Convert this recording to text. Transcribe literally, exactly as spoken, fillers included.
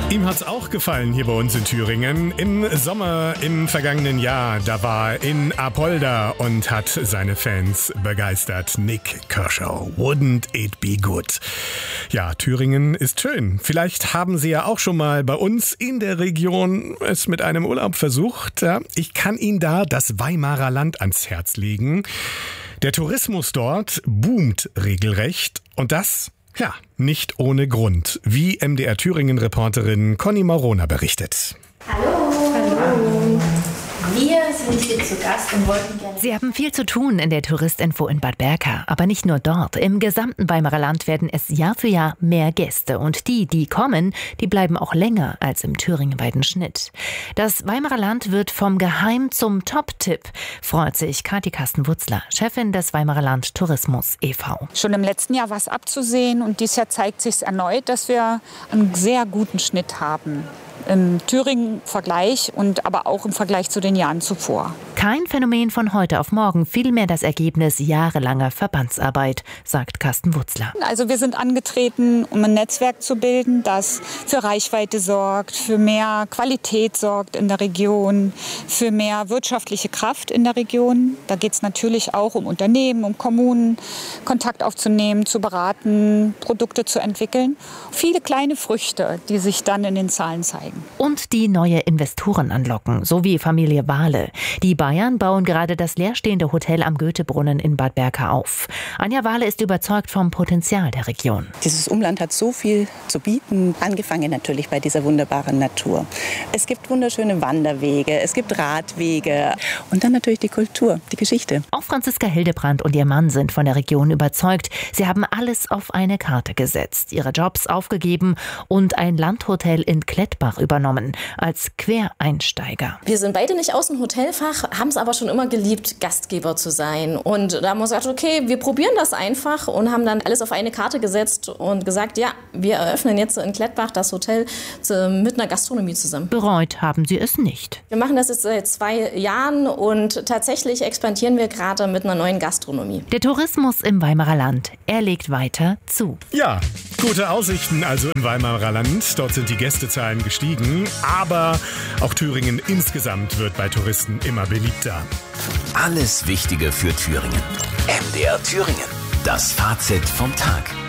Ihm hat's auch gefallen hier bei uns in Thüringen. Im Sommer im vergangenen Jahr, da war er in Apolda und hat seine Fans begeistert. Nik Kershaw, Wouldn't It Be Good? Ja, Thüringen ist schön. Vielleicht haben Sie ja auch schon mal bei uns in der Region es mit einem Urlaub versucht. Ja, ich kann Ihnen da das Weimarer Land ans Herz legen. Der Tourismus dort boomt regelrecht und das... Ja, nicht ohne Grund, wie M D R Thüringen-Reporterin Conny Maurona berichtet. Hallo. Hallo. Wir sind hier zu Gast und wollten gerne... Sie haben viel zu tun in der Touristinfo in Bad Berka. Aber nicht nur dort. Im gesamten Weimarer Land werden es Jahr für Jahr mehr Gäste. Und die, die kommen, die bleiben auch länger als im thüringenweiten Schnitt. Das Weimarer Land wird vom Geheim zum Top-Tipp, freut sich Kathi Kasten-Wutzler, Chefin des Weimarer Land Tourismus e V Schon im letzten Jahr war es abzusehen und dieses Jahr zeigt sich erneut, dass wir einen sehr guten Schnitt haben. Im Thüringen-Vergleich und aber auch im Vergleich zu den Jahren zuvor. Kein Phänomen von heute auf morgen, vielmehr das Ergebnis jahrelanger Verbandsarbeit, sagt Kasten-Wutzler. Also wir sind angetreten, um ein Netzwerk zu bilden, das für Reichweite sorgt, für mehr Qualität sorgt in der Region, für mehr wirtschaftliche Kraft in der Region. Da geht es natürlich auch um Unternehmen, um Kommunen, Kontakt aufzunehmen, zu beraten, Produkte zu entwickeln. Viele kleine Früchte, die sich dann in den Zahlen zeigen. Und die neue Investoren anlocken, so wie Familie Wahle. Die Bayern bauen gerade das leerstehende Hotel am Goethebrunnen in Bad Berka auf. Anja Wahle ist überzeugt vom Potenzial der Region. Dieses Umland hat so viel zu bieten, angefangen natürlich bei dieser wunderbaren Natur. Es gibt wunderschöne Wanderwege, es gibt Radwege und dann natürlich die Kultur, die Geschichte. Auch Franziska Hildebrand und ihr Mann sind von der Region überzeugt. Sie haben alles auf eine Karte gesetzt, ihre Jobs aufgegeben und ein Landhotel in Klettbach übernommen, als Quereinsteiger. Wir sind beide nicht aus dem Hotelfach, haben es aber schon immer geliebt, Gastgeber zu sein. Und da haben wir gesagt, okay, wir probieren das einfach und haben dann alles auf eine Karte gesetzt und gesagt, ja, wir eröffnen jetzt in Klettbach das Hotel mit einer Gastronomie zusammen. Bereut haben sie es nicht. Wir machen das jetzt seit zwei Jahren und tatsächlich expandieren wir gerade mit einer neuen Gastronomie. Der Tourismus im Weimarer Land, er legt weiter zu. Ja, gute Aussichten also im Weimarer Land. Dort sind die Gästezahlen gestiegen, aber auch Thüringen insgesamt wird bei Touristen immer beliebter. Alles Wichtige für Thüringen. M D R Thüringen. Das Fazit vom Tag.